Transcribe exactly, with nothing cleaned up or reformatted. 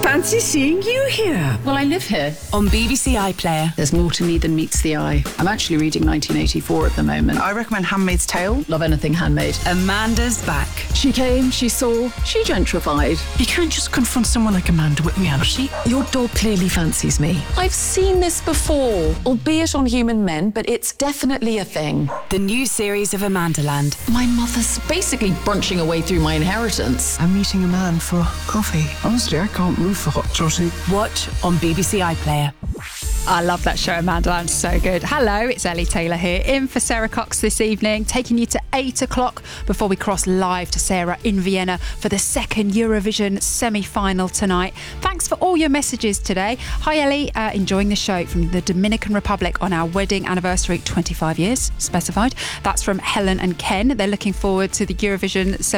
Fancy seeing you here. Well, I live here. On B B C iPlayer. There's more to me than meets the eye. I'm actually reading nineteen eighty-four at the moment. I recommend Handmaid's Tale. Love anything handmade. Amanda's back. She came, she saw, she gentrified. You can't just confront someone like Amanda with reality. Your dog clearly fancies me. I've seen this before, albeit on human men, but it's definitely a thing. The new series of Amandaland. My mother's basically brunching away through my inheritance. I'm meeting a man for coffee. Honestly, I can't move for hot toddy. Watch on B B C iPlayer. I love that show, Amandaland. So good. Hello, it's Ellie Taylor here, in for Sarah Cox this evening, taking you to eight o'clock before we cross live to Sarah in Vienna for the second Eurovision semi-final tonight. Thanks for all your messages today. Hi, Ellie. Uh, enjoying the show from the Dominican Republic on our wedding anniversary, twenty-five years specified. That's from Helen and Ken. They're looking forward to the Eurovision